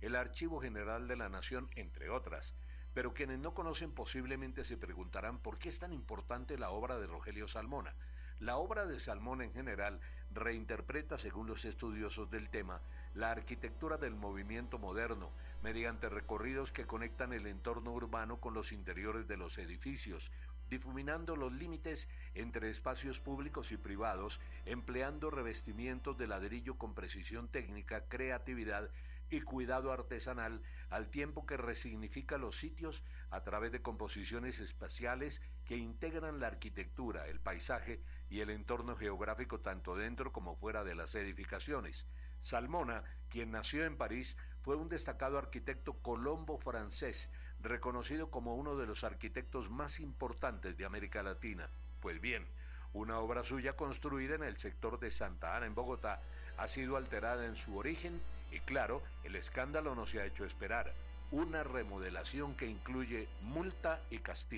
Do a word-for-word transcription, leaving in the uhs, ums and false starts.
el Archivo General de la Nación, entre otras. Pero quienes no conocen posiblemente se preguntarán por qué es tan importante la obra de Rogelio Salmona. La obra de Salmona en general reinterpreta, según los estudiosos del tema, la arquitectura del movimiento moderno, mediante recorridos que conectan el entorno urbano con los interiores de los edificios, difuminando los límites entre espacios públicos y privados, empleando revestimientos de ladrillo con precisión técnica, creatividad y cuidado artesanal, al tiempo que resignifica los sitios a través de composiciones espaciales que integran la arquitectura, el paisaje y el entorno geográfico tanto dentro como fuera de las edificaciones. Salmona, quien nació en París, fue un destacado arquitecto colombo-francés, reconocido como uno de los arquitectos más importantes de América Latina. Pues bien, una obra suya construida en el sector de Santa Ana, en Bogotá, ha sido alterada en su origen y, claro, el escándalo no se ha hecho esperar. Una remodelación que incluye multa y castigo.